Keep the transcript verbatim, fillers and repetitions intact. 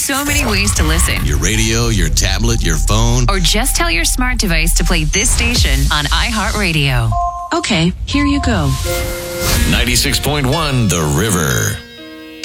so many ways to listen. Your radio, your tablet, your phone. Or just tell your smart device to play this station on iHeartRadio. Okay, here you go. ninety-six point one The River.